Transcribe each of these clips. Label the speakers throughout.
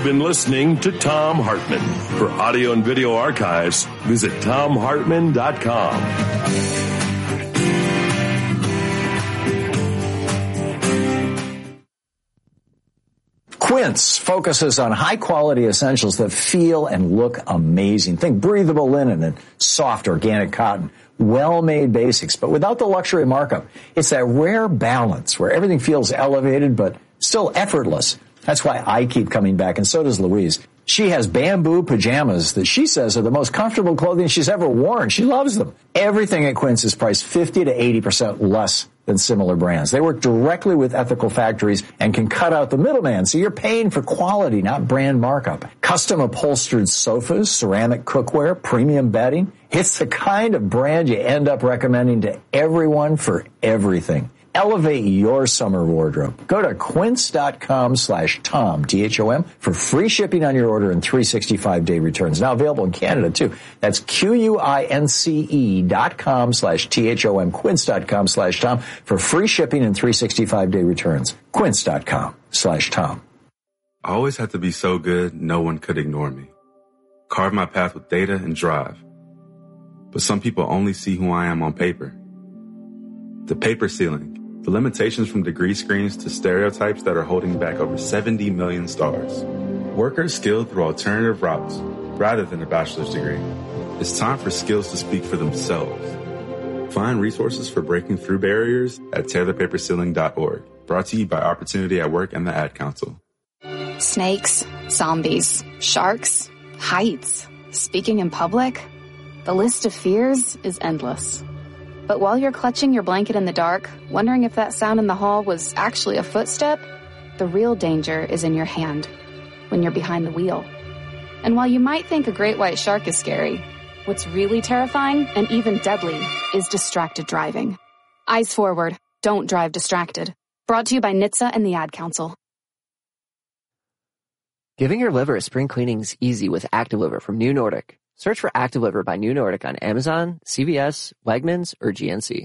Speaker 1: You've been listening to Thom Hartmann. For audio and video archives, visit thomhartmann.com.
Speaker 2: Quince focuses on high-quality essentials that feel and look amazing. Think breathable linen and soft organic cotton. Well-made basics, but without the luxury markup. It's that rare balance where everything feels elevated but still effortless. That's why I keep coming back, and so does Louise. She has bamboo pajamas that she says are the most comfortable clothing she's ever worn. She loves them. Everything at Quince is priced 50 to 80% less than similar brands. They work directly with ethical factories and can cut out the middleman, so you're paying for quality, not brand markup. Custom upholstered sofas, ceramic cookware, premium bedding. It's the kind of brand you end up recommending to everyone for everything. Elevate your summer wardrobe. Go to quince.com/Tom, T-H-O-M, for free shipping on your order and 365-day returns. Now available in Canada, too. That's QUINCE.com/THOM, quince.com/Tom, for free shipping and 365-day returns. Quince.com/Tom.
Speaker 3: I always had to be so good, no one could ignore me. Carve my path with data and drive. But some people only see who I am on paper. The paper ceiling. The limitations from degree screens to stereotypes that are holding back over 70 million stars. Workers skilled through alternative routes rather than a bachelor's degree. It's time for skills to speak for themselves. Find resources for breaking through barriers at tailorpaperceiling.org. Brought to you by Opportunity at Work and the Ad Council.
Speaker 4: Snakes, zombies, sharks, heights, speaking in public. The list of fears is endless. But while you're clutching your blanket in the dark, wondering if that sound in the hall was actually a footstep, the real danger is in your hand, when you're behind the wheel. And while you might think a great white shark is scary, what's really terrifying and even deadly is distracted driving. Eyes forward, don't drive distracted. Brought to you by NHTSA and the Ad Council.
Speaker 5: Giving your liver a spring cleaning's easy with Active Liver from New Nordic. Search for Active Liver by New Nordic on Amazon, CVS, Wegmans, or GNC.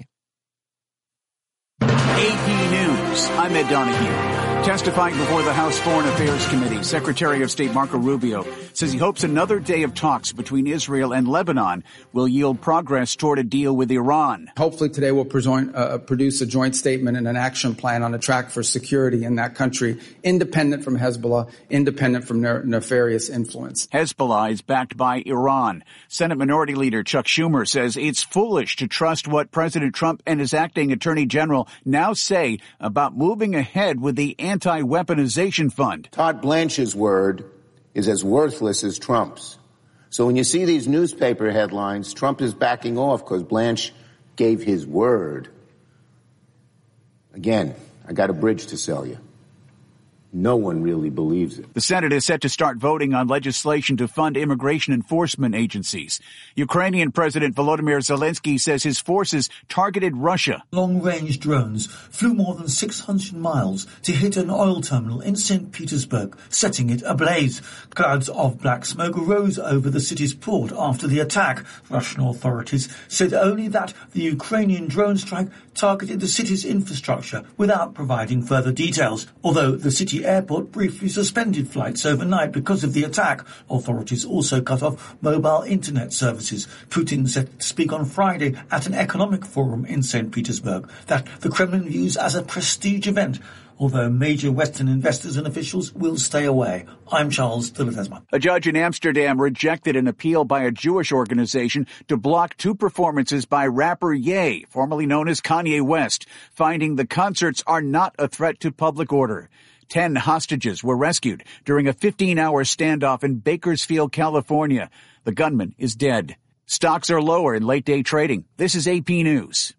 Speaker 6: AP News. I'm Ed Donahue. Testifying before the House Foreign Affairs Committee, Secretary of State Marco Rubio says he hopes another day of talks between Israel and Lebanon will yield progress toward a deal with Iran.
Speaker 7: Hopefully today we'll produce a joint statement and an action plan on a track for security in that country, independent from Hezbollah, independent from nefarious influence.
Speaker 6: Hezbollah is backed by Iran. Senate Minority Leader Chuck Schumer says it's foolish to trust what President Trump and his acting Attorney General now say about moving ahead with the anti-weaponization fund.
Speaker 8: Todd Blanche's word is as worthless as Trump's. So when you see these newspaper headlines, Trump is backing off because Blanche gave his word. Again, I got a bridge to sell you. No one really believes it.
Speaker 6: The Senate is set to start voting on legislation to fund immigration enforcement agencies. Ukrainian President Volodymyr Zelensky says his forces targeted Russia.
Speaker 9: Long-range drones flew more than 600 miles to hit an oil terminal in St. Petersburg, setting it ablaze. Clouds of black smoke rose over the city's port after the attack. Russian authorities said only that the Ukrainian drone strike targeted the city's infrastructure without providing further details. Although the city airport briefly suspended flights overnight because of the attack, authorities also cut off mobile internet services. Putin said to speak on Friday at an economic forum in St. Petersburg that the Kremlin views as a prestige event, although major Western investors and officials will stay away. I'm Charles de Ledesma.
Speaker 6: A judge in Amsterdam rejected an appeal by a Jewish organization to block two performances by rapper Ye, formerly known as Kanye West, finding the concerts are not a threat to public order. 10 hostages were rescued during a 15-hour standoff in Bakersfield, California. The gunman is dead. Stocks are lower in late-day trading. This is AP News.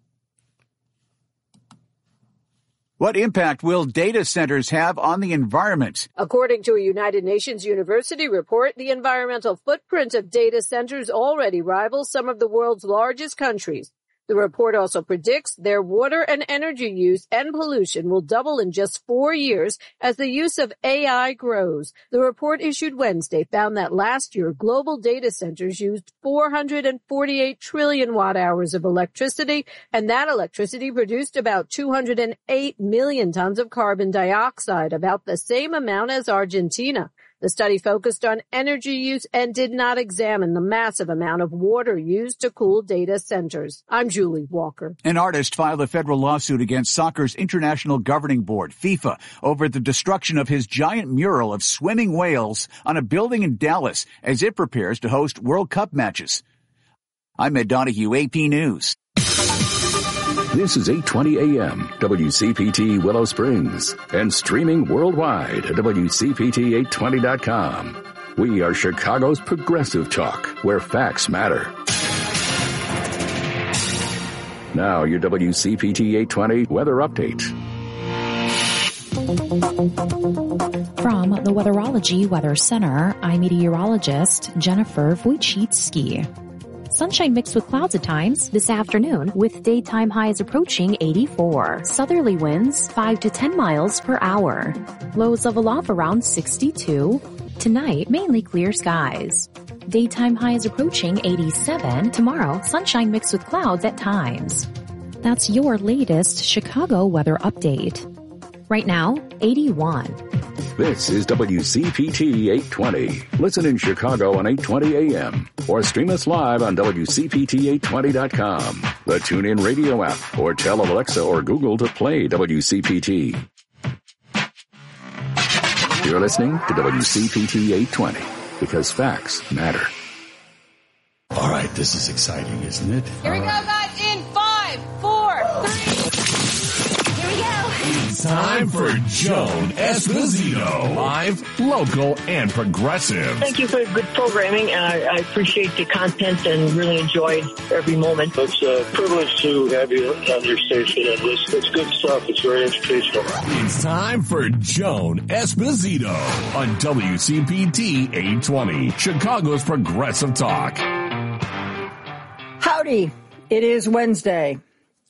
Speaker 6: What impact will data centers have on the environment?
Speaker 10: According to a United Nations University report, the environmental footprint of data centers already rivals some of the world's largest countries. The report also predicts their water and energy use and pollution will double in just 4 years as the use of AI grows. The report issued Wednesday found that last year, global data centers used 448 trillion watt-hours of electricity, and that electricity produced about 208 million tons of carbon dioxide, about the same amount as Argentina. The study focused on energy use and did not examine the massive amount of water used to cool data centers. I'm Julie Walker.
Speaker 6: An artist filed a federal lawsuit against soccer's International Governing Board, FIFA, over the destruction of his giant mural of swimming whales on a building in Dallas as it prepares to host World Cup matches. I'm Ed Donahue, AP News.
Speaker 11: This is 820 AM, WCPT Willow Springs, and streaming worldwide at WCPT820.com. We are Chicago's progressive talk, where facts matter. Now, your WCPT 820 weather update.
Speaker 12: From the Weatherology Weather Center, I'm meteorologist Jennifer Wojcicki. Sunshine mixed with clouds at times this afternoon, with daytime highs approaching 84. Southerly winds 5 to 10 miles per hour. Lows level off around 62. Tonight, mainly clear skies. Daytime highs approaching 87. Tomorrow, sunshine mixed with clouds at times. That's your latest Chicago weather update. Right now, 81.
Speaker 11: This is WCPT 820. Listen in Chicago on 820 AM or stream us live on WCPT820.com, the TuneIn radio app, or tell Alexa or Google to play WCPT. You're listening to WCPT 820 because facts matter.
Speaker 13: All right, this is exciting, isn't it?
Speaker 14: Here we go, guys, in 5, 4, 3. Here we go.
Speaker 1: It's time for Joan Esposito. Live, local, and progressive.
Speaker 15: Thank you for good programming. I appreciate the content and really enjoyed every moment.
Speaker 16: It's a privilege to have you on your station and listen. It's good stuff. It's very educational.
Speaker 1: It's time for Joan Esposito on WCPT 820, Chicago's progressive talk.
Speaker 17: Howdy. It is Wednesday.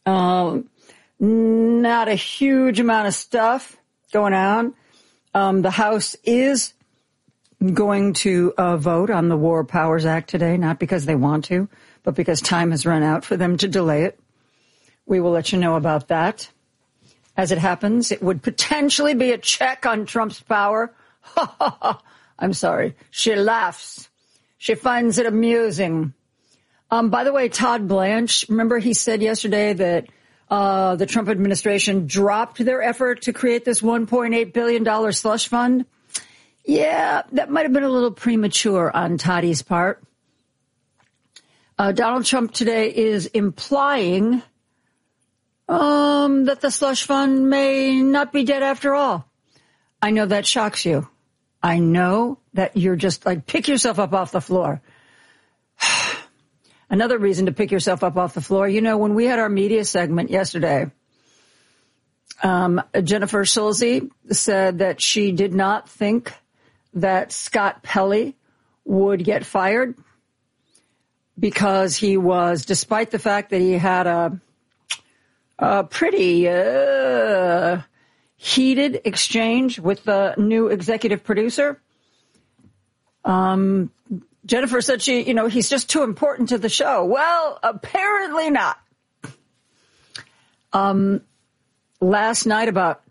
Speaker 17: Not a huge amount of stuff going on. The House is going to vote on the War Powers Act today, not because they want to, but because time has run out for them to delay it. We will let you know about that. As it happens, it would potentially be a check on Trump's power. I'm sorry. She laughs. She finds it amusing. By the way, Todd Blanche, remember he said yesterday that the Trump administration dropped their effort to create this $1.8 billion slush fund? Yeah, that might have been a little premature on Toddy's part. Donald Trump today is implying that the slush fund may not be dead after all. I know that shocks you. I know that you're just like, pick yourself up off the floor. Another reason to pick yourself up off the floor. You know, when we had our media segment yesterday, Jennifer Schulze said that she did not think that Scott Pelley would get fired because he was, despite the fact that he had a pretty heated exchange with the new executive producer. Jennifer said he's just too important to the show. Well, apparently not. Last night about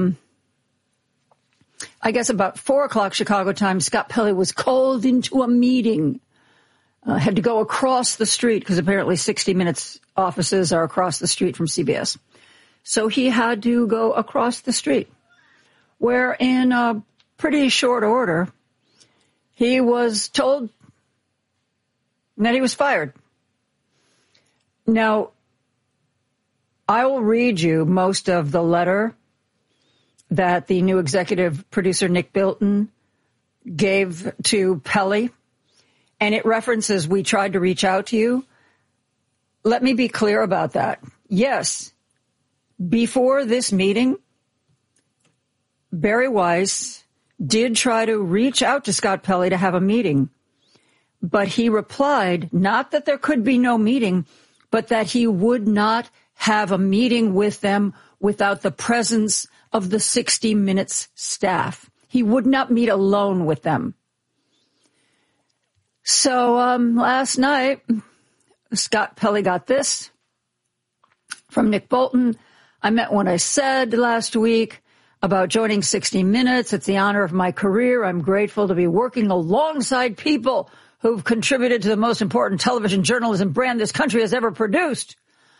Speaker 17: 4 o'clock Chicago time, Scott Pelley was called into a meeting. Had to go across the street because apparently 60 Minutes offices are across the street from CBS. So he had to go across the street, where in a pretty short order, he was told that he was fired. Now, I will read you most of the letter that the new executive producer, Nick Bilton, gave to Pelley, and it references, we tried to reach out to you. Let me be clear about that. Yes, before this meeting, Barry Weiss did try to reach out to Scott Pelley to have a meeting. But he replied, not that there could be no meeting, but that he would not have a meeting with them without the presence of the 60 Minutes staff. He would not meet alone with them. So last night, Scott Pelley got this from Nick Bolton. I meant what I said last week. about joining 60 Minutes. It's the honor of my career. I'm grateful to be working alongside people who've contributed to the most important television journalism brand this country has ever produced.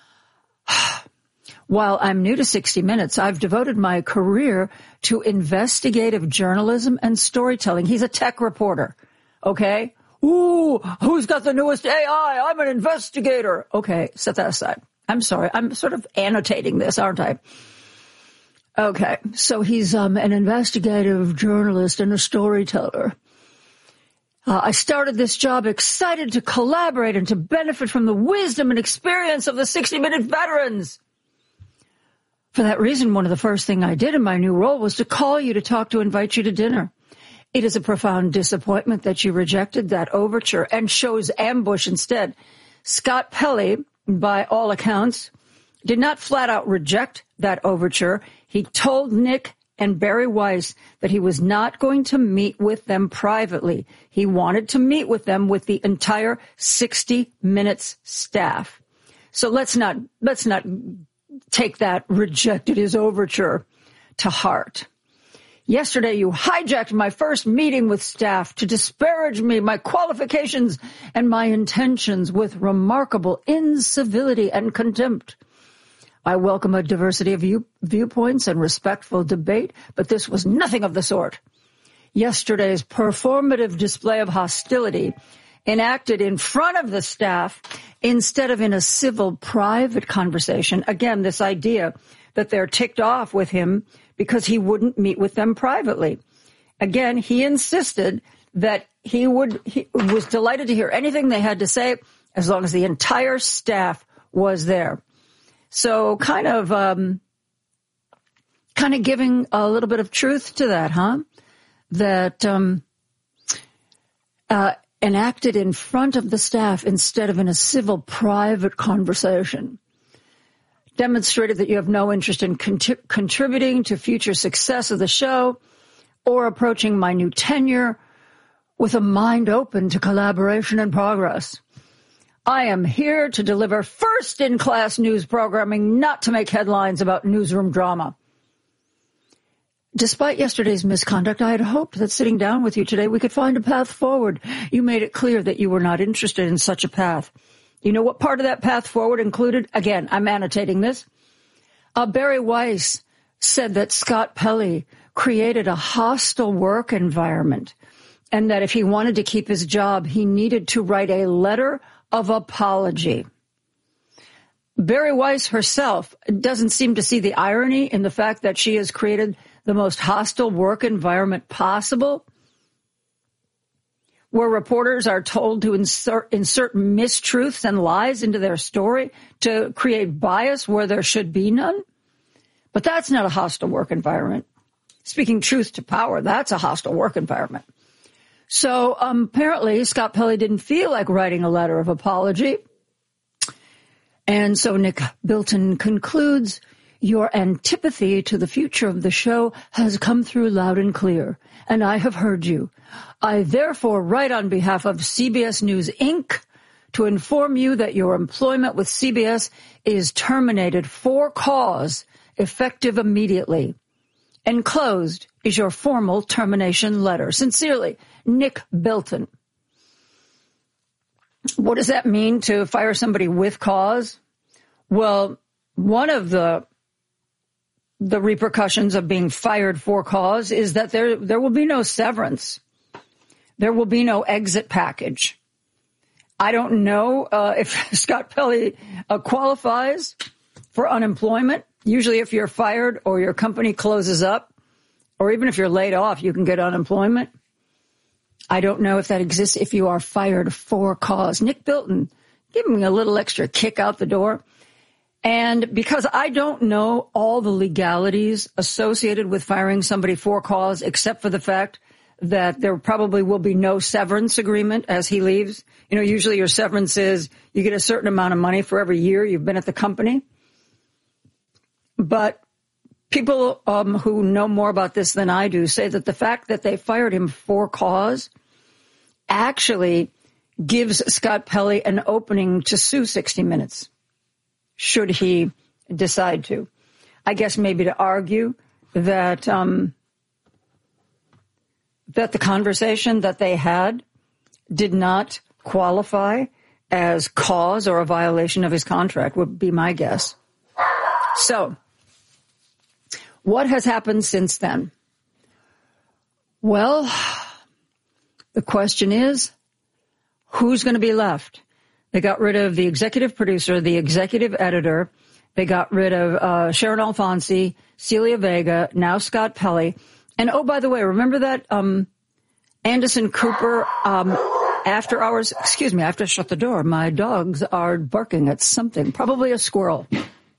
Speaker 17: While I'm new to 60 Minutes, I've devoted my career to investigative journalism and storytelling. He's a tech reporter, okay? Ooh, who's got the newest AI? I'm an investigator. Okay, set that aside. I'm sorry. I'm sort of annotating this, aren't I? Okay, so he's an investigative journalist and a storyteller. I started this job excited to collaborate and to benefit from the wisdom and experience of the 60-Minute veterans. For that reason, one of the first things I did in my new role was to call you to invite you to dinner. It is a profound disappointment that you rejected that overture and chose ambush instead. Scott Pelley, by all accounts, did not flat out reject that overture. He told Nick and Barry Weiss that he was not going to meet with them privately. He wanted to meet with them with the entire 60 Minutes staff. So let's not take that rejected his overture to heart. Yesterday, you hijacked my first meeting with staff to disparage me, my qualifications, and my intentions with remarkable incivility and contempt. I welcome a diversity of viewpoints and respectful debate, but this was nothing of the sort. Yesterday's performative display of hostility enacted in front of the staff instead of in a civil, private conversation. Again, this idea that they're ticked off with him because he wouldn't meet with them privately. Again, he insisted that he was delighted to hear anything they had to say as long as the entire staff was there. So kind of giving a little bit of truth to that, huh? That enacted in front of the staff instead of in a civil, private conversation. Demonstrated that you have no interest in contributing to future success of the show or approaching my new tenure with a mind open to collaboration and progress. I am here to deliver first-in-class news programming, not to make headlines about newsroom drama. Despite yesterday's misconduct, I had hoped that sitting down with you today, we could find a path forward. You made it clear that you were not interested in such a path. You know what part of that path forward included? Again, I'm annotating this. Barry Weiss said that Scott Pelley created a hostile work environment and that if he wanted to keep his job, he needed to write a letter of apology. Barry Weiss herself doesn't seem to see the irony in the fact that she has created the most hostile work environment possible, where reporters are told to insert mistruths and lies into their story to create bias where there should be none. But that's not a hostile work environment. Speaking truth to power, that's a hostile work environment. So apparently Scott Pelley didn't feel like writing a letter of apology. And so Nick Bilton concludes, your antipathy to the future of the show has come through loud and clear, and I have heard you. I therefore write on behalf of CBS News, Inc. to inform you that your employment with CBS is terminated for cause, effective immediately. Enclosed is your formal termination letter. Sincerely, Nick Bilton. What does that mean to fire somebody with cause? Well, one of the repercussions of being fired for cause is that there will be no severance. There will be no exit package. I don't know if Scott Pelley qualifies for unemployment. Usually if you're fired or your company closes up, or even if you're laid off, you can get unemployment. I don't know if that exists if you are fired for cause. Nick Bilton, give me a little extra kick out the door. And because I don't know all the legalities associated with firing somebody for cause, except for the fact that there probably will be no severance agreement as he leaves. You know, usually your severance is you get a certain amount of money for every year you've been at the company. But people who know more about this than I do say that the fact that they fired him for cause actually gives Scott Pelley an opening to sue 60 Minutes, should he decide to. I guess maybe to argue that that the conversation that they had did not qualify as cause or a violation of his contract, would be my guess. So, what has happened since then? Well, the question is, who's going to be left? They got rid of the executive producer, the executive editor. They got rid of Sharon Alfonsi, Celia Vega, now Scott Pelley. And oh, by the way, remember that Anderson Cooper after hours? Excuse me, I have to shut the door. My dogs are barking at something, probably a squirrel.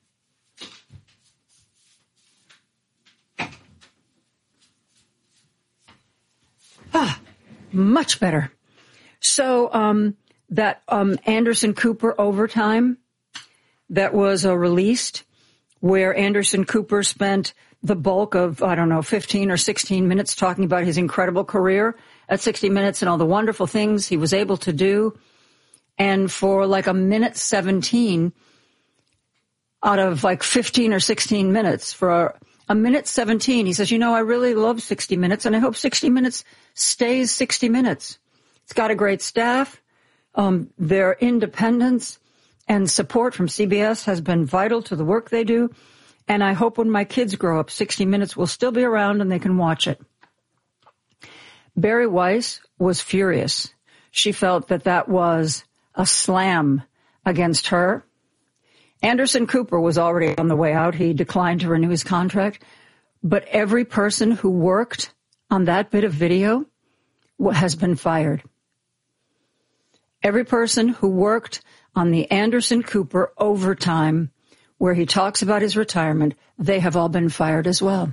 Speaker 17: Much better. So that Anderson Cooper overtime that was released, where Anderson Cooper spent the bulk of, 15 or 16 minutes talking about his incredible career at 60 Minutes and all the wonderful things he was able to do. And for like a minute 17 out of like 15 or 16 minutes, for a minute 17, he says, I really love 60 Minutes, and I hope 60 Minutes stays 60 Minutes. It's got a great staff. Their independence and support from CBS has been vital to the work they do. And I hope when my kids grow up, 60 Minutes will still be around and they can watch it. Bari Weiss was furious. She felt that that was a slam against her. Anderson Cooper was already on the way out. He declined to renew his contract. But every person who worked on that bit of video has been fired. Every person who worked on the Anderson Cooper overtime, where he talks about his retirement, they have all been fired as well.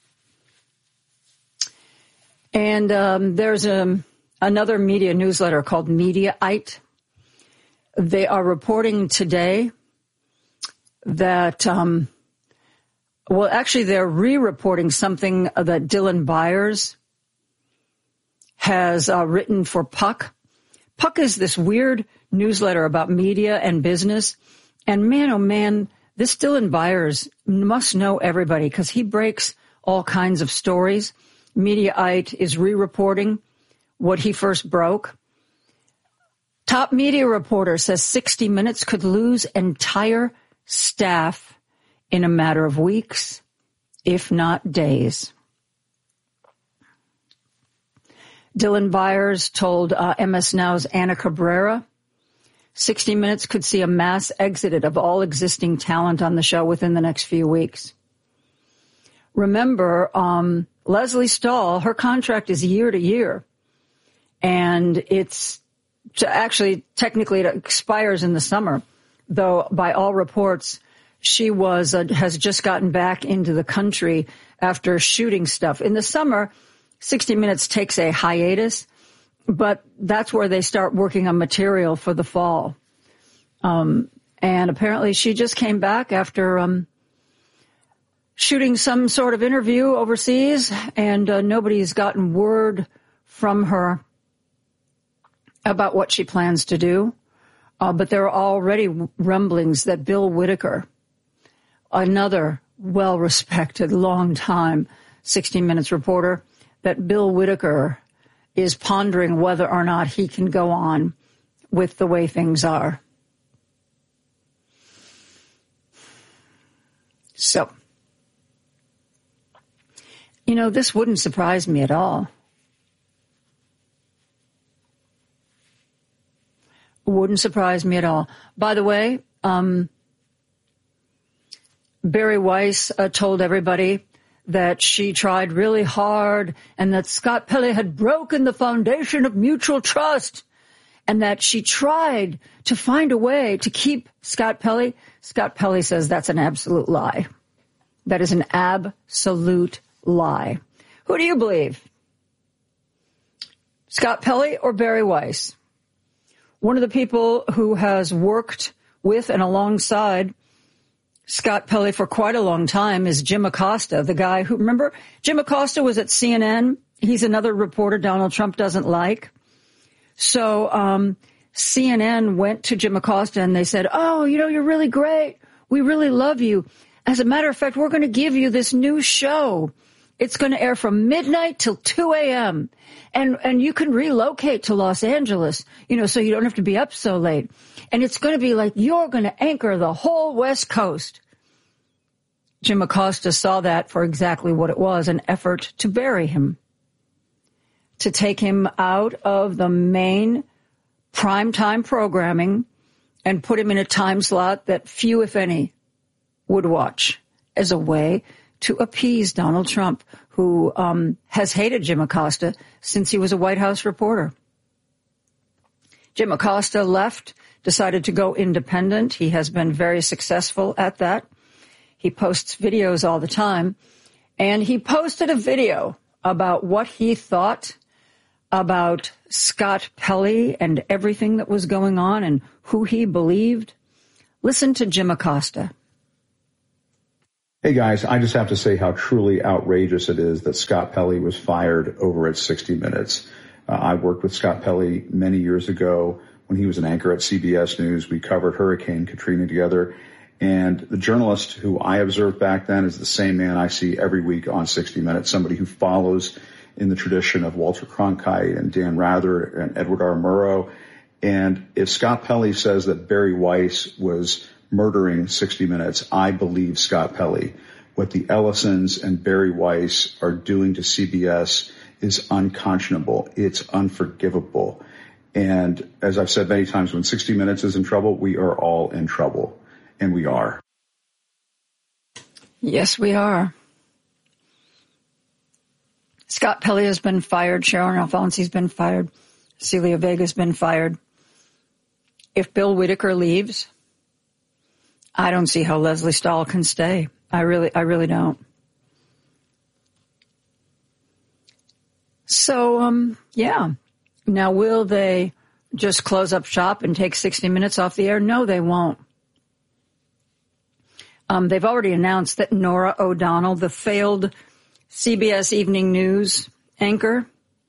Speaker 17: And there's another media newsletter called Mediaite. They are reporting today that, they're re-reporting something that Dylan Byers has written for Puck. Puck is this weird newsletter about media and business. And man, oh man, this Dylan Byers must know everybody because he breaks all kinds of stories. Mediaite is re-reporting what he first broke. Top media reporter says 60 Minutes could lose entire staff in a matter of weeks, if not days. Dylan Byers told MS Now's Ana Cabrera, 60 Minutes could see a mass exit of all existing talent on the show within the next few weeks. Remember, Leslie Stahl, her contract is year to year, and technically it expires in the summer, though by all reports, she has just gotten back into the country after shooting stuff. In the summer, 60 Minutes takes a hiatus, but that's where they start working on material for the fall. And apparently she just came back after shooting some sort of interview overseas, and nobody's gotten word from her about what she plans to do. But there are already rumblings that Bill Whitaker, another well-respected, long-time 60 Minutes reporter, that Bill Whitaker is pondering whether or not he can go on with the way things are. So, this wouldn't surprise me at all. Wouldn't surprise me at all. By the way, Bari Weiss told everybody that she tried really hard and that Scott Pelley had broken the foundation of mutual trust and that she tried to find a way to keep Scott Pelley. Scott Pelley says that's an absolute lie. That is an absolute lie. Who do you believe? Scott Pelley or Bari Weiss? One of the people who has worked with and alongside Scott Pelley for quite a long time is Jim Acosta, the guy who, remember, Jim Acosta was at CNN. He's another reporter Donald Trump doesn't like. So CNN went to Jim Acosta and they said, oh, you're really great. We really love you. As a matter of fact, we're going to give you this new show. It's going to air from midnight till 2 a.m. And you can relocate to Los Angeles, so you don't have to be up so late. And it's going to be like you're going to anchor the whole West Coast. Jim Acosta saw that for exactly what it was, an effort to bury him, to take him out of the main primetime programming and put him in a time slot that few, if any, would watch as a way to appease Donald Trump, who has hated Jim Acosta since he was a White House reporter. Jim Acosta left, decided to go independent. He has been very successful at that. He posts videos all the time, and he posted a video about what he thought about Scott Pelley and everything that was going on and who he believed. Listen to Jim Acosta.
Speaker 18: Hey guys, I just have to say how truly outrageous it is that Scott Pelley was fired over at 60 Minutes. I worked with Scott Pelley many years ago when he was an anchor at CBS News. We covered Hurricane Katrina together. And the journalist who I observed back then is the same man I see every week on 60 Minutes, somebody who follows in the tradition of Walter Cronkite and Dan Rather and Edward R. Murrow. And if Scott Pelley says that Barry Weiss was murdering 60 Minutes, I believe Scott Pelley. What the Ellisons and Barry Weiss are doing to CBS is unconscionable. It's unforgivable. And as I've said many times, when 60 Minutes is in trouble, we are all in trouble. And we are.
Speaker 17: Yes, we are. Scott Pelley has been fired. Sharon Alfonsi's been fired. Celia Vega's been fired. If Bill Whitaker leaves, I don't see how Leslie Stahl can stay. I really don't. So, yeah. Now, will they just close up shop and take 60 Minutes off the air? No, they won't. They've already announced that Norah O'Donnell, the failed CBS Evening News anchor,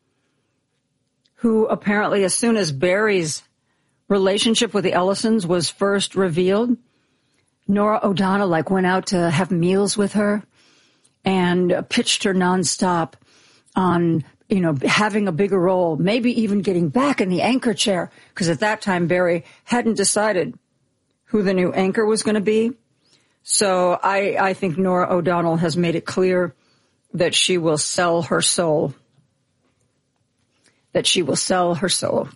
Speaker 17: who apparently as soon as Barry's relationship with the Ellisons was first revealed, Norah O'Donnell went out to have meals with her and pitched her nonstop on, having a bigger role, maybe even getting back in the anchor chair, because at that time Barry hadn't decided who the new anchor was going to be. So I think Norah O'Donnell has made it clear that she will sell her soul. That she will sell her soul.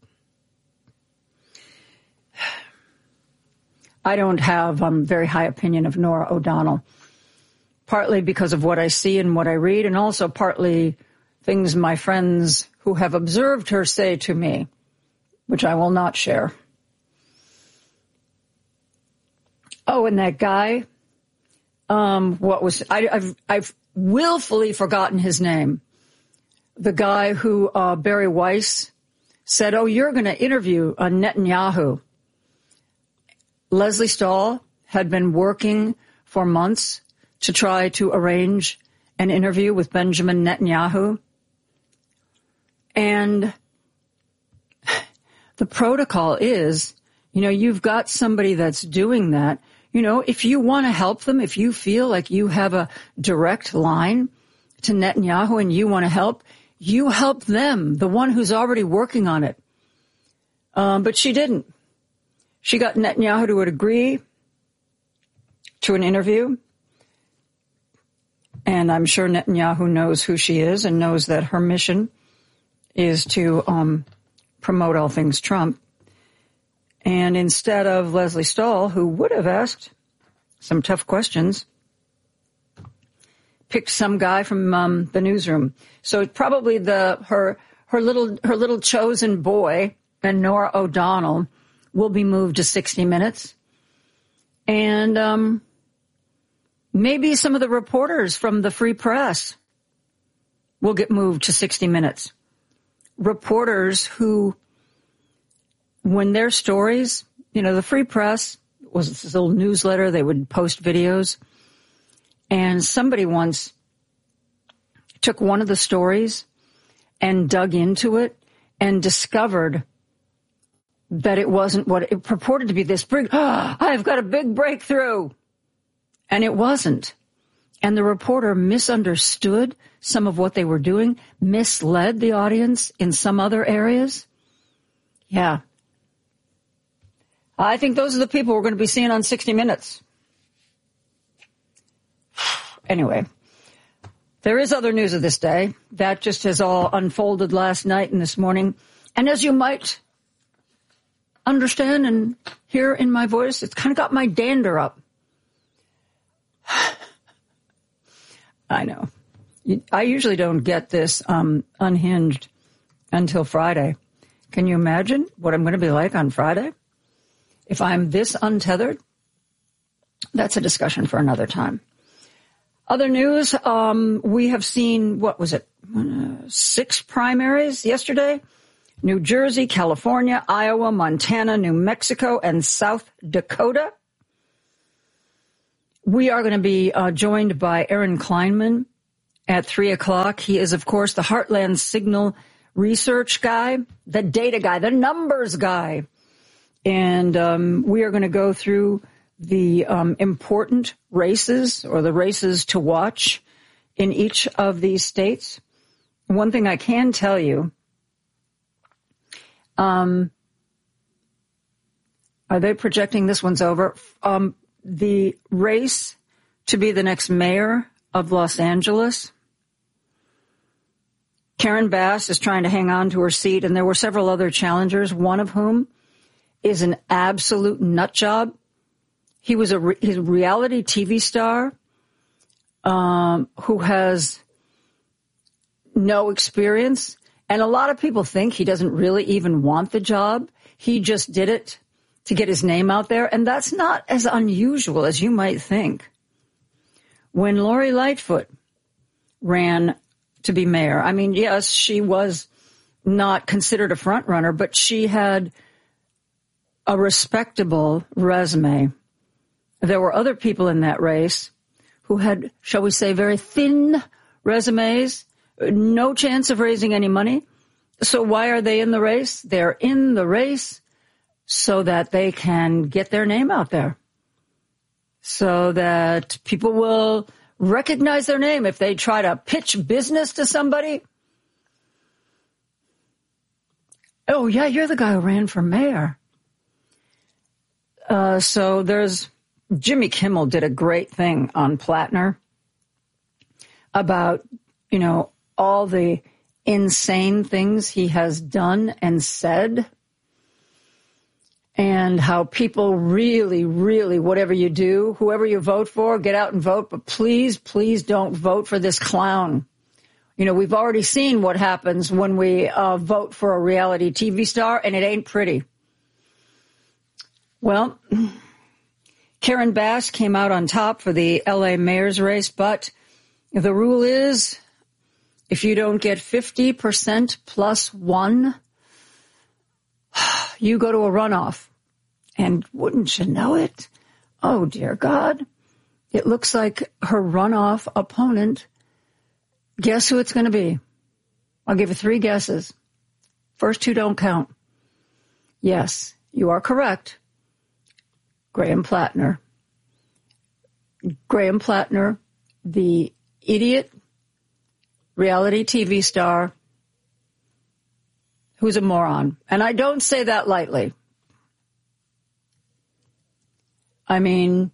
Speaker 17: I don't have very high opinion of Norah O'Donnell, partly because of what I see and what I read, and also partly things my friends who have observed her say to me, which I will not share. Oh, and that guy, I've willfully forgotten his name. The guy who Barry Weiss said, oh, you're going to interview Netanyahu. Leslie Stahl had been working for months to try to arrange an interview with Benjamin Netanyahu. And the protocol is, you've got somebody that's doing that. If you want to help them, if you feel like you have a direct line to Netanyahu and you want to help, you help them, the one who's already working on it. But she didn't. She got Netanyahu to agree to an interview. And I'm sure Netanyahu knows who she is and knows that her mission is to promote all things Trump. And instead of Leslie Stahl, who would have asked some tough questions, picked some guy from the newsroom. So probably her little chosen boy and Norah O'Donnell will be moved to 60 Minutes. And maybe some of the reporters from the Free Press will get moved to 60 Minutes. Reporters who, when their stories, the Free Press was this little newsletter, they would post videos. And somebody once took one of the stories and dug into it and discovered that it wasn't what it purported to be. This big, I've got a big breakthrough. And it wasn't. And the reporter misunderstood some of what they were doing, misled the audience in some other areas. Yeah. I think those are the people we're going to be seeing on 60 Minutes. Anyway, there is other news of this day. That just has all unfolded last night and this morning. And as you might understand and hear in my voice, it's kind of got my dander up. I know. I usually don't get this unhinged until Friday. Can you imagine what I'm going to be like on Friday? If I'm this untethered? That's a discussion for another time. Other news, we have seen, what was it, 6 primaries yesterday? New Jersey, California, Iowa, Montana, New Mexico, and South Dakota. We are going to be joined by Aaron Kleinman at 3 o'clock. He is, of course, the Heartland Signal research guy, the data guy, the numbers guy. And we are going to go through the important races or the races to watch in each of these states. One thing I can tell you, are they projecting this one's over? The race to be the next mayor of Los Angeles, Karen Bass is trying to hang on to her seat, and there were several other challengers, one of whom is an absolute nut job. He was he's a reality TV star who has no experience. And a lot of people think he doesn't really even want the job. He just did it to get his name out there. And that's not as unusual as you might think. When Lori Lightfoot ran to be mayor, I mean, yes, she was not considered a front runner, but she had a respectable resume. There were other people in that race who had, shall we say, very thin resumes, no chance of raising any money. So why are they in the race? They're in the race so that they can get their name out there, so that people will recognize their name if they try to pitch business to somebody. Oh, yeah, you're the guy who ran for mayor. So there's Jimmy Kimmel did a great thing on Plattner about, you know, all the insane things he has done and said, and how people really, really, whatever you do, whoever you vote for, get out and vote, but please, please don't vote for this clown. You know, we've already seen what happens when we vote for a reality TV star, and it ain't pretty. Well, Karen Bass came out on top for the LA mayor's race, but the rule is if you don't get 50% plus 1, you go to a runoff. And wouldn't you know it? Oh, dear God. It looks like her runoff opponent. Guess who it's going to be? I'll give you 3 guesses. First 2 don't count. Yes, you are correct. Graham Plattner. Graham Plattner, the idiot reality TV star who's a moron. And I don't say that lightly. I mean,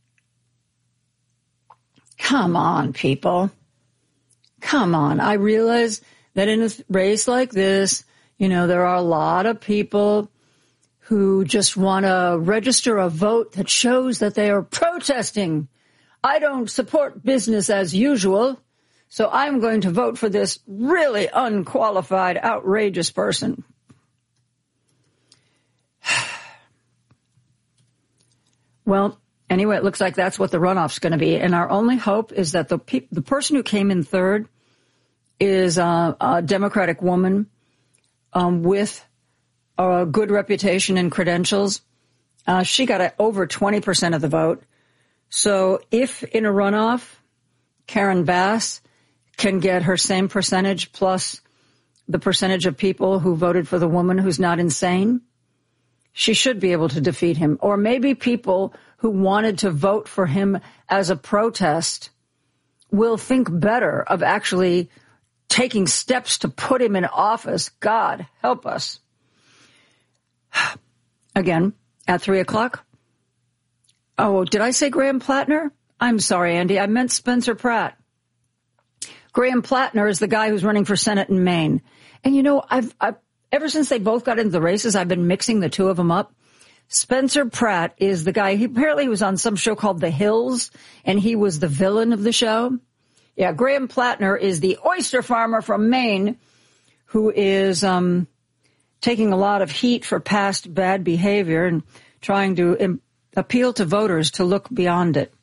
Speaker 17: come on, people. Come on. I realize that in a race like this, you know, there are a lot of people who just want to register a vote that shows that they are protesting. I don't support business as usual, so I'm going to vote for this really unqualified, outrageous person. Well, anyway, it looks like that's what the runoff's going to be. And our only hope is that the person who came in third is a Democratic woman with a good reputation and credentials. She got over 20% of the vote. So if in a runoff, Karen Bass can get her same percentage plus the percentage of people who voted for the woman who's not insane, she should be able to defeat him. Or maybe people who wanted to vote for him as a protest will think better of actually taking steps to put him in office. God help us. Again, at 3 o'clock. Oh, did I say Graham Plattner? I'm sorry, Andy. I meant Spencer Pratt. Graham Plattner is the guy who's running for Senate in Maine. And, you know, I've ever since they both got into the races, I've been mixing the two of them up. Spencer Pratt is the guy, he apparently was on some show called The Hills, and he was the villain of the show. Yeah, Graham Plattner is the oyster farmer from Maine who is taking a lot of heat for past bad behavior and trying to appeal to voters to look beyond it.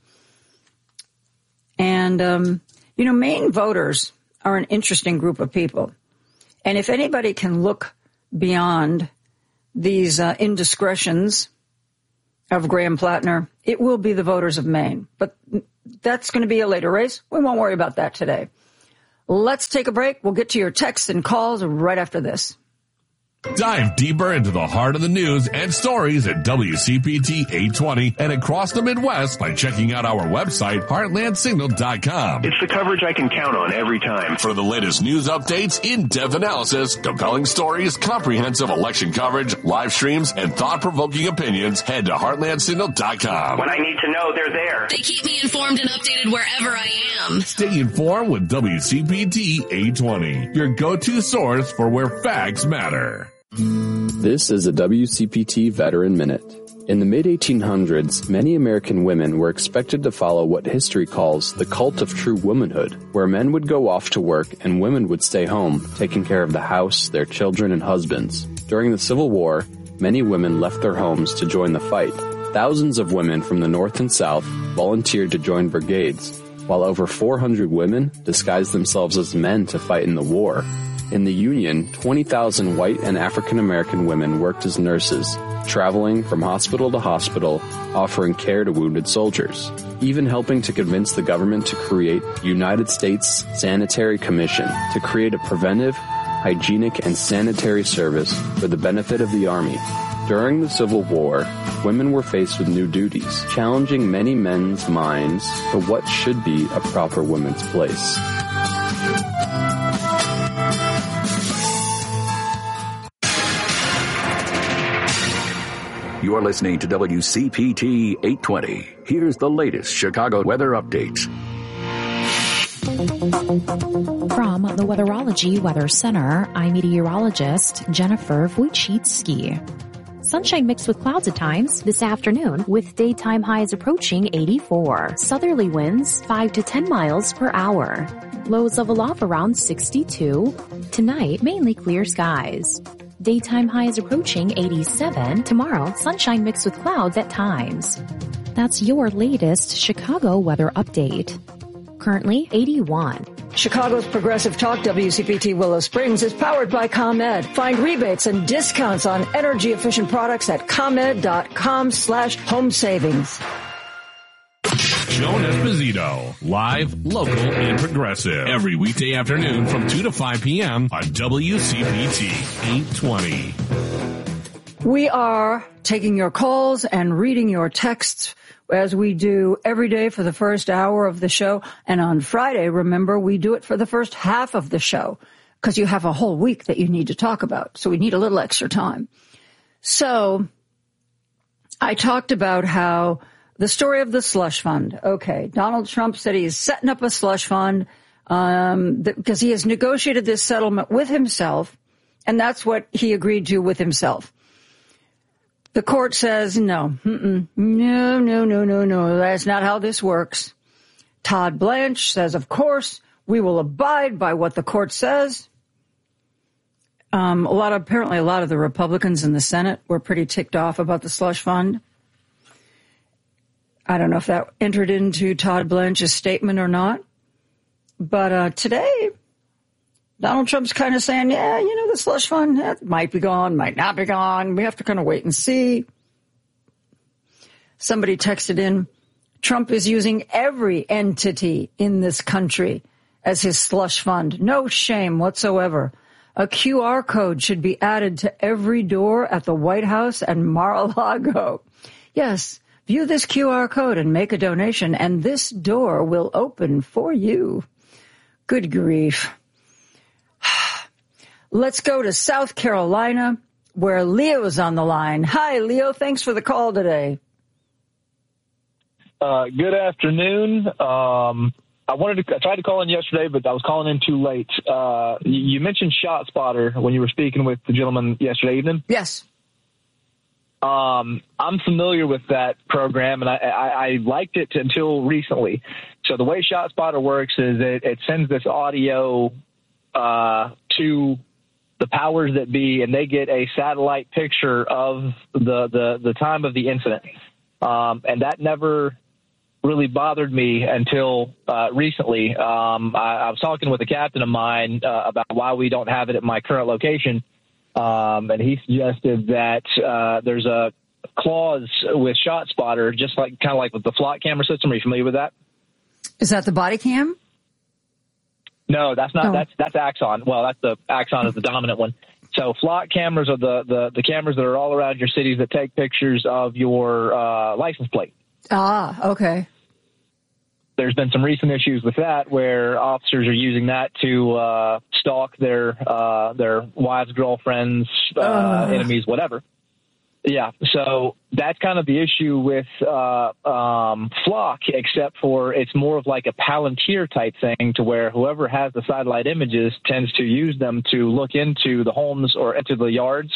Speaker 17: And, you know, Maine voters are an interesting group of people. And if anybody can look beyond these indiscretions of Graham Plattner, it will be the voters of Maine. But that's going to be a later race. We won't worry about that today. Let's take a break. We'll get to your texts and calls right after this.
Speaker 1: Dive deeper into the heart of the news and stories at WCPT 820 and across the Midwest by checking out our website, heartlandsignal.com.
Speaker 19: It's the coverage I can count on every time.
Speaker 1: For the latest news updates, in-depth analysis, compelling stories, comprehensive election coverage, live streams, and thought-provoking opinions, head to heartlandsignal.com.
Speaker 19: When I need to know, they're there.
Speaker 20: They keep me informed and updated wherever I am.
Speaker 1: Stay informed with WCPT 820, your go-to source for where facts matter.
Speaker 21: This is a WCPT Veteran Minute. In the mid-1800s, many American women were expected to follow what history calls the cult of true womanhood, where men would go off to work and women would stay home, taking care of the house, their children, and husbands. During the Civil War, many women left their homes to join the fight. Thousands of women from the North and South volunteered to join brigades, while over 400 women disguised themselves as men to fight in the war. In the Union, 20,000 white and African American women worked as nurses, traveling from hospital to hospital, offering care to wounded soldiers, even helping to convince the government to create United States Sanitary Commission to create a preventive, hygienic, and sanitary service for the benefit of the Army. During the Civil War, women were faced with new duties, challenging many men's minds to what should be a proper woman's place.
Speaker 11: You're listening to WCPT 820. Here's the latest Chicago weather update.
Speaker 12: From the Weatherology Weather Center, I'm meteorologist Jennifer Wojcicki. Sunshine mixed with clouds at times this afternoon with daytime highs approaching 84. Southerly winds 5 to 10 miles per hour. Lows level off around 62. Tonight, mainly clear skies. Daytime highs approaching 87. Tomorrow, sunshine mixed with clouds at times. That's your latest Chicago weather update. Currently 81.
Speaker 17: Chicago's Progressive Talk WCPT Willow Springs is powered by ComEd. Find rebates and discounts on energy-efficient products at ComEd.com/home savings.
Speaker 1: Joan Esposito, live, local, and progressive. Every weekday afternoon from 2 to 5 p.m. on WCPT 820.
Speaker 17: We are taking your calls and reading your texts as we do every day for the first hour of the show. And on Friday, remember, we do it for the first half of the show because you have a whole week that you need to talk about. So we need a little extra time. So I talked about how the story of the slush fund. Okay, Donald Trump said he's setting up a slush fund because he has negotiated this settlement with himself, and that's what he agreed to with himself. The court says no, no, that's not how this works. Todd Blanche says, of course, we will abide by what the court says. Apparently a lot of the Republicans in the Senate were pretty ticked off about the slush fund. I don't know if that entered into Todd Blanche's statement or not. But today, Donald Trump's kind of saying, yeah, you know, the slush fund might be gone, might not be gone. We have to kind of wait and see. Somebody texted in, Trump is using every entity in this country as his slush fund. No shame whatsoever. A QR code should be added to every door at the White House and Mar-a-Lago. Yes, view this QR code and make a donation, and this door will open for you. Good grief. Let's go to South Carolina, where Leo's on the line. Hi, Leo. Thanks for the call today.
Speaker 2: Good afternoon. I tried to call in yesterday, but I was calling in too late. You mentioned ShotSpotter when you were speaking with the gentleman yesterday evening.
Speaker 17: Yes.
Speaker 2: I'm familiar with that program, and I liked it until recently. So the way ShotSpotter works is it sends this audio to the powers that be, and they get a satellite picture of the time of the incident. And that never really bothered me until recently. I was talking with a captain of mine about why we don't have it at my current location, and he suggested that there's a clause with ShotSpotter, just like kind of like with the flock camera system. Are you familiar with that?
Speaker 17: Is that the body cam?
Speaker 2: No, that's not. Oh. That's Axon. Well, that's the Axon is the dominant one. So flock cameras are the cameras that are all around your cities that take pictures of your license plate.
Speaker 17: Ah, okay.
Speaker 2: There's been some recent issues with that where officers are using that to stalk their wives, girlfriends, enemies, whatever. Yeah, so that's kind of the issue with Flock, except for it's more of like a Palantir type thing to where whoever has the satellite images tends to use them to look into the homes or into the yards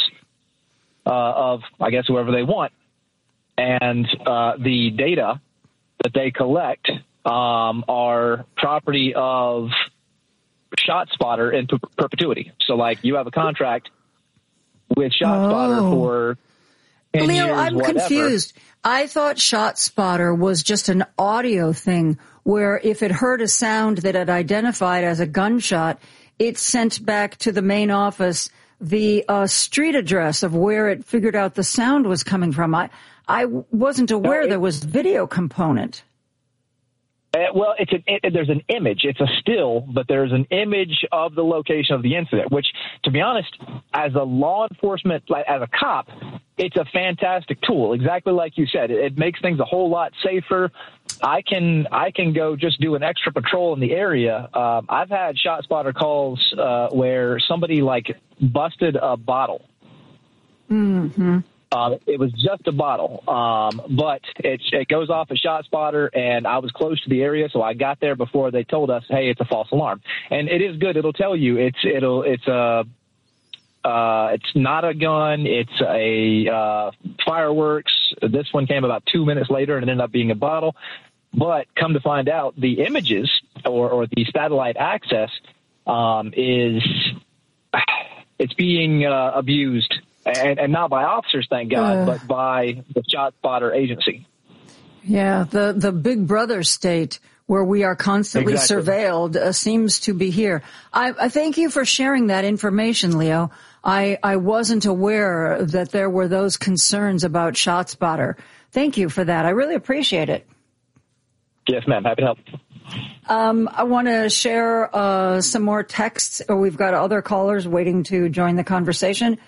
Speaker 2: of, I guess, whoever they want. And the data that they collect are property of ShotSpotter in perpetuity. So, like, you have a contract with ShotSpotter for 10
Speaker 17: Leo,
Speaker 2: years,
Speaker 17: I'm
Speaker 2: whatever.
Speaker 17: confused. I thought ShotSpotter was just an audio thing where if it heard a sound that it identified as a gunshot, it sent back to the main office the street address of where it figured out the sound was coming from. I wasn't aware there was video component.
Speaker 2: Well, there's an image. It's a still, but there's an image of the location of the incident, which, to be honest, as a law enforcement, as a cop, it's a fantastic tool. Exactly like you said, it makes things a whole lot safer. I can go just do an extra patrol in the area. I've had ShotSpotter calls where somebody like busted a bottle.
Speaker 17: Mm-hmm.
Speaker 2: It was just a bottle, but it goes off a ShotSpotter, and I was close to the area, so I got there before they told us, hey, it's a false alarm. And it is good. It'll tell you it's not a gun. It's a fireworks. This one came about 2 minutes later, and it ended up being a bottle. But come to find out, the images or the satellite access it's being abused. And not by officers, thank God, but by the ShotSpotter agency.
Speaker 17: Yeah, the Big Brother state where we are constantly surveilled seems to be here. I thank you for sharing that information, Leo. I wasn't aware that there were those concerns about ShotSpotter. Thank you for that. I really appreciate it.
Speaker 2: Yes, ma'am. Happy to help.
Speaker 17: I want to share some more texts. We've got other callers waiting to join the conversation.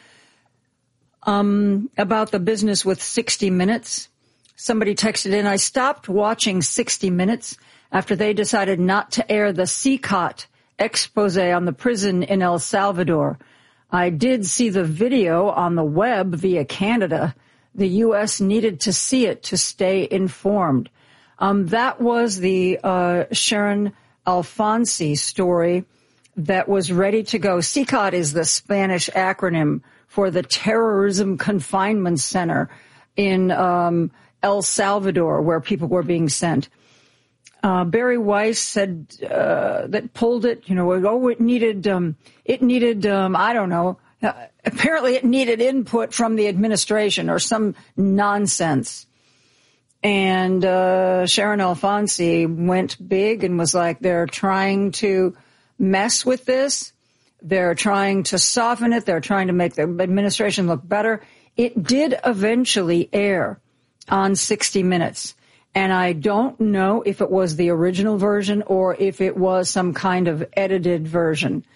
Speaker 17: About the business with 60 Minutes. Somebody texted in, I stopped watching 60 Minutes after they decided not to air the CCOT expose on the prison in El Salvador. I did see the video on the web via Canada. The U.S. needed to see it to stay informed. That was the Sharon Alfonsi story that was ready to go. CCOT is the Spanish acronym for the Terrorism Confinement Center in El Salvador, where people were being sent. Barry Weiss said that pulled it, it needed, I don't know, apparently it needed input from the administration or some nonsense. And Sharon Alfonsi went big and was like, they're trying to mess with this. They're trying to soften it. They're trying to make the administration look better. It did eventually air on 60 Minutes. And I don't know if it was the original version or if it was some kind of edited version.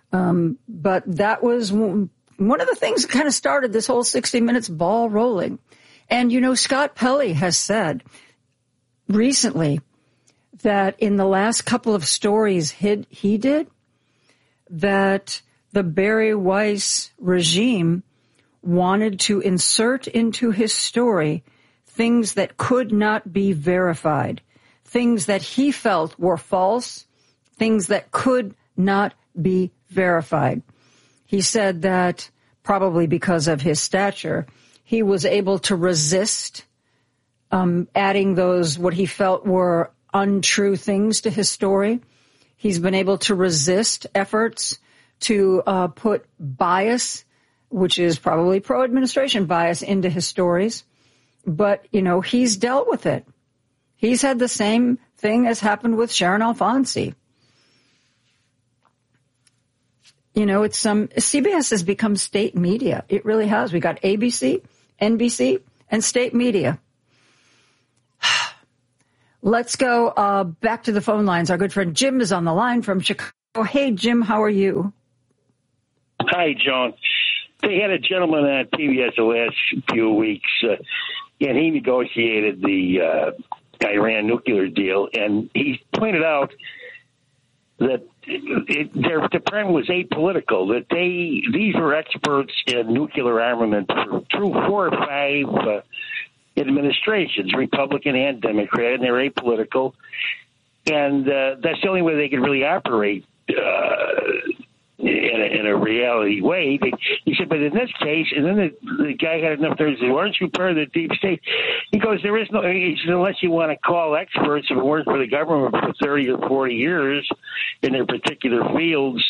Speaker 17: But that was one of the things that kind of started this whole 60 Minutes ball rolling. And, Scott Pelley has said recently that in the last couple of stories he did, that the Bari Weiss regime wanted to insert into his story things that could not be verified, things that he felt were false, things that could not be verified. He said that probably because of his stature, he was able to resist adding those what he felt were untrue things to his story. He's been able to resist efforts to put bias, which is probably pro-administration bias, into his stories. But, he's dealt with it. He's had the same thing as happened with Sharon Alfonsi. CBS has become state media. It really has. We got ABC, NBC, and state media. Let's go back to the phone lines. Our good friend Jim is on the line from Chicago. Hey, Jim, how are you?
Speaker 3: Hi, John. They had a gentleman on PBS the last few weeks, and he negotiated the Iran nuclear deal, and he pointed out that their department was apolitical, that these were experts in nuclear armament through 4 or 5 administrations, Republican and Democrat, and they're apolitical. And that's the only way they could really operate in a reality way. He said, but in this case, and then the guy had enough there. He said, aren't you part of the deep state? He goes, there is no, he said, unless you want to call experts who worked for the government for 30 or 40 years in their particular fields,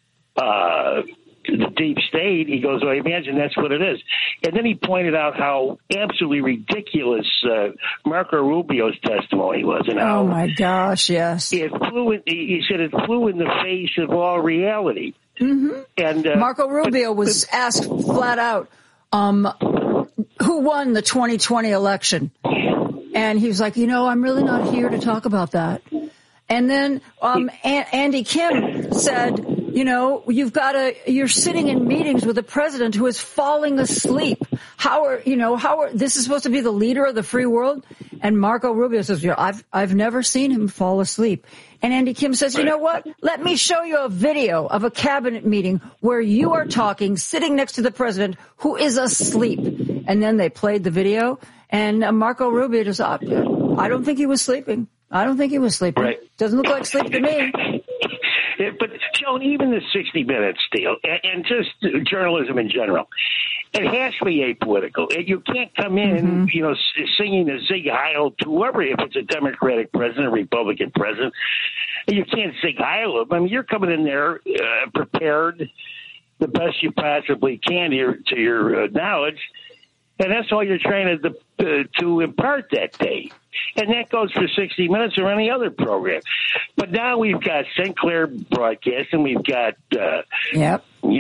Speaker 3: the deep state. He goes, well, I imagine that's what it is. And then he pointed out how absolutely ridiculous Marco Rubio's testimony was. And how,
Speaker 17: oh, my gosh, yes.
Speaker 3: He said it flew in the face of all reality.
Speaker 17: Mm-hmm. And Marco Rubio was asked flat out, who won the 2020 election? And he was like, I'm really not here to talk about that. And then Andy Kim said, you're sitting in meetings with a president who is falling asleep. This is supposed to be the leader of the free world? And Marco Rubio says, I've never seen him fall asleep. And Andy Kim says, you know what? Let me show you a video of a cabinet meeting where you are talking, sitting next to the president who is asleep. And then they played the video, and Marco Rubio just, I don't think he was sleeping. I don't think he was sleeping. Right. Doesn't look like sleep to me.
Speaker 3: But, Joan, even the 60 Minutes deal, and just journalism in general, it has to be apolitical. You can't come in, singing a Sieg Heil to whoever, if it's a Democratic president, a Republican president. You can't Sieg Heil them. I mean, you're coming in there prepared the best you possibly can to your knowledge, and that's all you're trying to impart that day. And that goes for 60 Minutes or any other program. But now we've got Sinclair Broadcasting, we've got, APEC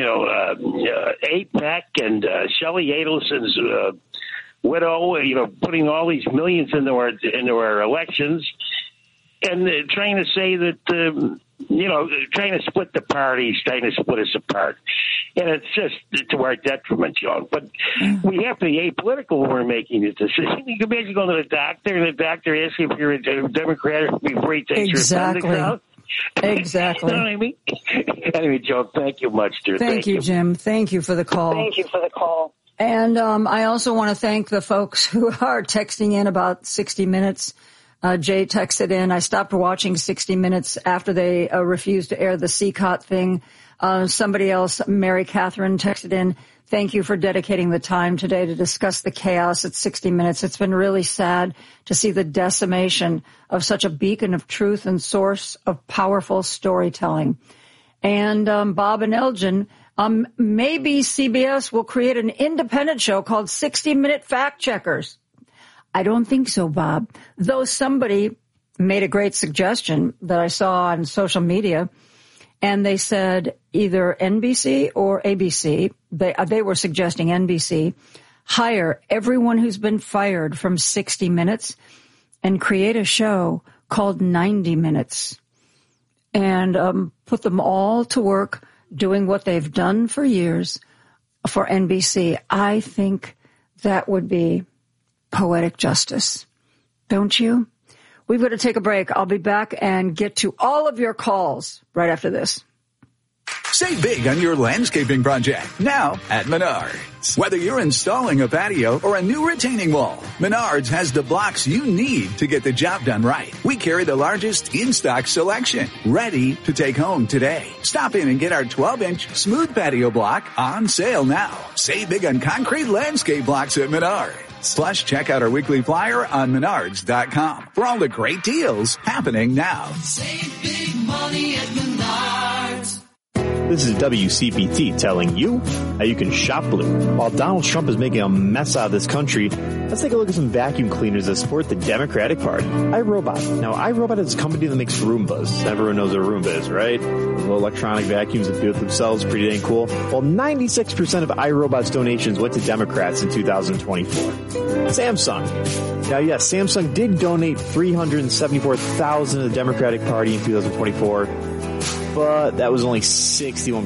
Speaker 3: and Shelley Adelson's widow, putting all these millions into our elections, and trying to say that, trying to split the parties, trying to split us apart. And it's just to our detriment, John. But we have to be apolitical when we're making this decision. You can imagine going to the doctor, and the doctor asks you if you're a Democrat before he takes your appendix out.
Speaker 17: Exactly.
Speaker 3: You know what I mean? Anyway, Joe, thank you much, dear.
Speaker 17: Thank you, Jim. Thank you for the call. And I also want to thank the folks who are texting in about 60 Minutes. Jay texted in, I stopped watching 60 Minutes after they refused to air the CCOT thing. Somebody else, Mary Catherine, texted in, thank you for dedicating the time today to discuss the chaos at 60 Minutes. It's been really sad to see the decimation of such a beacon of truth and source of powerful storytelling. And Bob and Elgin, maybe CBS will create an independent show called 60 Minute Fact Checkers. I don't think so, Bob. Though somebody made a great suggestion that I saw on social media, and they said either NBC or ABC, they were suggesting NBC, hire everyone who's been fired from 60 Minutes and create a show called 90 Minutes and put them all to work doing what they've done for years for NBC. I think that would be poetic justice. Don't you? We've got to take a break. I'll be back and get to all of your calls right after this.
Speaker 6: Save big on your landscaping project now at Menards. Whether you're installing a patio or a new retaining wall, Menards has the blocks you need to get the job done right. We carry the largest in-stock selection, ready to take home today. Stop in and get our 12-inch smooth patio block on sale now. Save big on concrete landscape blocks at Menards. Plus, check out our weekly flyer on Menards.com for all the great deals happening now.
Speaker 4: Save big money at Menards.
Speaker 22: This is WCPT telling you how you can shop blue. While Donald Trump is making a mess out of this country, let's take a look at some vacuum cleaners that support the Democratic Party. iRobot. Now, iRobot is a company that makes Roombas. Everyone knows what a Roomba is, right? Little electronic vacuums that do it themselves. Pretty dang cool. Well, 96% of iRobot's donations went to Democrats in 2024. Samsung. Now, yes, Samsung did donate $374,000 to the Democratic Party in 2024. But that was only 61%